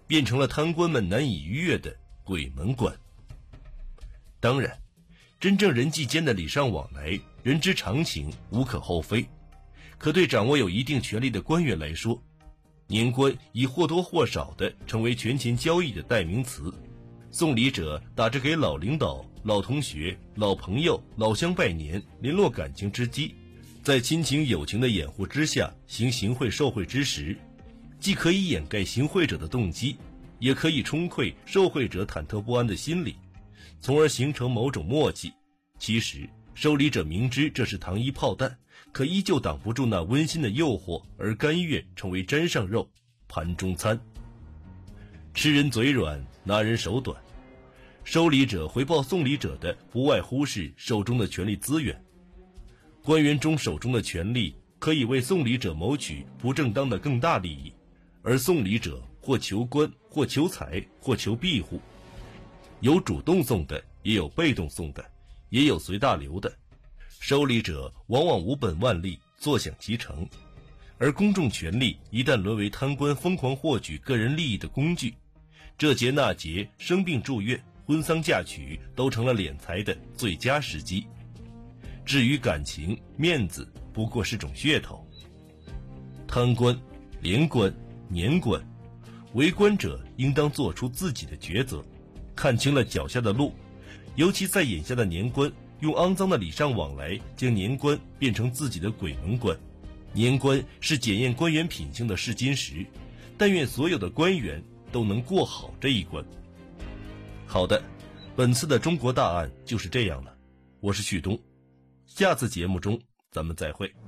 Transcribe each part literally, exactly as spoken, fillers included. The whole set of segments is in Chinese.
变成了贪官们难以逾越的鬼门关。当然，真正人际间的礼尚往来，人之常情，无可厚非。可对掌握有一定权力的官员来说，年关已或多或少地成为权钱交易的代名词。送礼者打着给老领导、老同学、老朋友、老乡拜年、联络感情之机，在亲情友情的掩护之下行行贿受贿之时，既可以掩盖行贿者的动机，也可以冲溃受贿者忐忑不安的心理，从而形成某种默契。其实收礼者明知这是糖衣炮弹，可依旧挡不住那温馨的诱惑，而甘愿成为沾上肉盘中餐。吃人嘴软，拿人手短。收礼者回报送礼者的不外乎是手中的权力资源。官员中手中的权力可以为送礼者谋取不正当的更大利益，而送礼者或求官，或求财，或求庇护。有主动送的，也有被动送的，也有随大流的。收礼者往往无本万利，坐享其成。而公众权力一旦沦为贪官疯狂获取个人利益的工具，这节那节，生病住院，婚丧嫁娶都成了敛财的最佳时机。至于感情、面子，不过是种噱头。贪官、连官、年官，为官者应当做出自己的抉择，看清了脚下的路。尤其在眼下的年关，用肮脏的礼尚往来将年关变成自己的鬼门关。年关是检验官员品性的试金石，但愿所有的官员都能过好这一关。好的，本次的中国大案就是这样了。我是旭东，下次节目中咱们再会。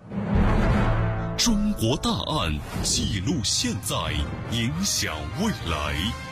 中国大案记录现在，影响未来。